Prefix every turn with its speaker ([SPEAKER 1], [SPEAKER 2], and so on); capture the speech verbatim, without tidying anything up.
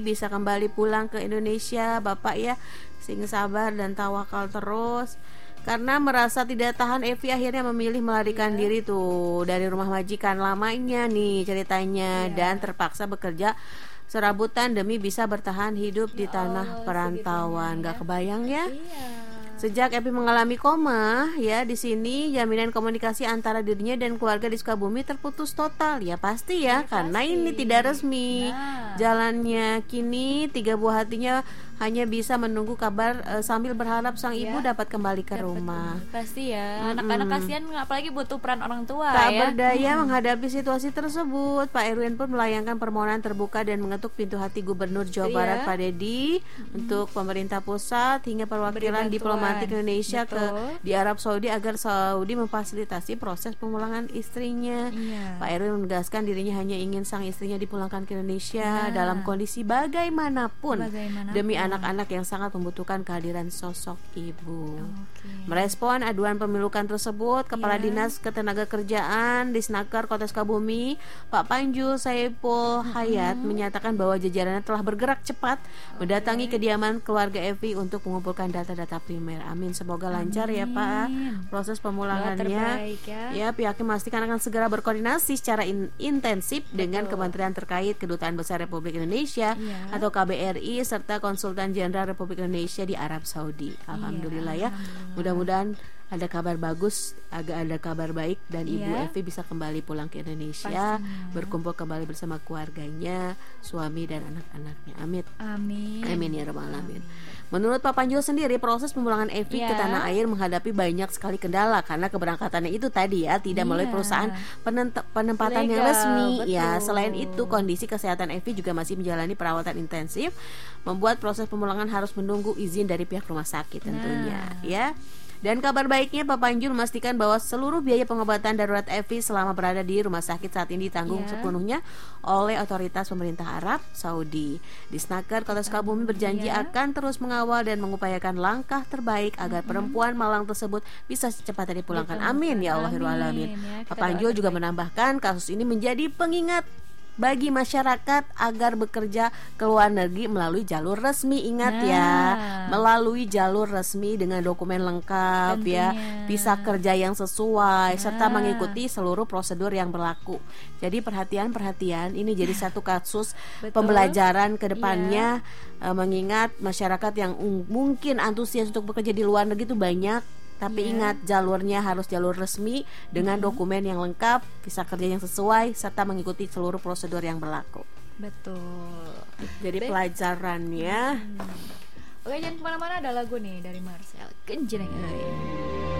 [SPEAKER 1] bisa kembali pulang ke Indonesia, Bapak ya. Sing sabar dan tawakal terus. Karena merasa tidak tahan, Evi akhirnya memilih melarikan yeah. diri tuh dari rumah majikan lamanya nih ceritanya yeah. dan terpaksa bekerja serabutan demi bisa bertahan hidup ya di tanah Allah, perantauan. Gak ya. Kebayang ya? Iya. Sejak Evi mengalami koma, ya di sini jaminan komunikasi antara dirinya dan keluarga di Sukabumi terputus total. Ya pasti ya, ya karena pasti. Ini tidak resmi. Nah. Jalannya kini tiga buah hatinya hanya bisa menunggu kabar uh, sambil berharap sang ya. Ibu dapat kembali ke dapat rumah.
[SPEAKER 2] Kembali. Pasti ya, anak-anak mm-hmm. kasihan apalagi butuh peran orang tua.
[SPEAKER 1] Tak
[SPEAKER 2] ya.
[SPEAKER 1] berdaya mm-hmm. menghadapi situasi tersebut, Pak Erwin pun melayangkan permohonan terbuka dan mengetuk pintu hati Gubernur Jawa Barat ya. Pak Dedi mm-hmm. untuk pemerintah pusat hingga perwakilan diplomatik Indonesia Betul. ke di Arab Saudi agar Saudi memfasilitasi proses pemulangan istrinya. Ya. Pak Erwin menegaskan dirinya hanya ingin sang istrinya dipulangkan ke Indonesia ya. dalam kondisi bagaimanapun, bagaimanapun. demi anak-anak yang sangat membutuhkan kehadiran sosok ibu. Okay. Merespon aduan pemilukan tersebut, Kepala yeah. Dinas Ketenagakerjaan di Snaker Kota Sukabumi, Pak Panjul Saipul Hayat mm-hmm. menyatakan bahwa jajarannya telah bergerak cepat okay. mendatangi kediaman keluarga Evi untuk mengumpulkan data-data primer. Amin, semoga lancar Amin. ya Pak proses pemulangannya. Ya. ya, pihaknya memastikan akan segera berkoordinasi secara in- intensif Betul. dengan kementerian terkait, Kedutaan Besar Republik Indonesia yeah. atau K B R I serta Konsultan Jenderal Republik Indonesia di Arab Saudi. Alhamdulillah iya, ya. Alhamdulillah. Mudah-mudahan ada kabar bagus, agak ada kabar baik dan iya. Ibu Evi bisa kembali pulang ke Indonesia, Pastinya. berkumpul kembali bersama keluarganya, suami dan anak-anaknya. Amin.
[SPEAKER 2] Amin.
[SPEAKER 1] Amin ya rabbal alamin. Menurut Pak Panjul sendiri, proses pemulangan Evi yeah. ke tanah air menghadapi banyak sekali kendala karena keberangkatannya itu tadi ya tidak yeah. melalui perusahaan penem- penempatan Legal, yang resmi. Betul. Ya, selain itu kondisi kesehatan Evi juga masih menjalani perawatan intensif, membuat proses pemulangan harus menunggu izin dari pihak rumah sakit tentunya. Nah. Ya. Dan kabar baiknya, Pak Panjul memastikan bahwa seluruh biaya pengobatan darurat Evi selama berada di rumah sakit saat ini ditanggung yeah. sepenuhnya oleh otoritas pemerintah Arab Saudi. Di Snaker Kota Sukabumi berjanji yeah. akan terus mengawal dan mengupayakan langkah terbaik agar mm-hmm. perempuan malang tersebut bisa secepatnya dipulangkan. Amin ya Allah alamin. Ya, Pak Panjul juga menambahkan kasus ini menjadi pengingat bagi masyarakat agar bekerja ke luar negeri melalui jalur resmi. Ingat nah. ya, melalui jalur resmi dengan dokumen lengkap Tentunya. ya, visa kerja yang sesuai nah. serta mengikuti seluruh prosedur yang berlaku. Jadi perhatian-perhatian ini jadi satu kasus pembelajaran ke depannya yeah. uh, mengingat masyarakat yang um, mungkin antusias untuk bekerja di luar negeri itu banyak. Tapi yeah. ingat, jalurnya harus jalur resmi dengan mm-hmm. dokumen yang lengkap, visa kerja yang sesuai, serta mengikuti seluruh prosedur yang berlaku.
[SPEAKER 2] Betul.
[SPEAKER 1] Jadi Be- pelajarannya.
[SPEAKER 2] Hmm. Oke, jangan kemana-mana, ada lagu nih dari Marcel Kenjenengan.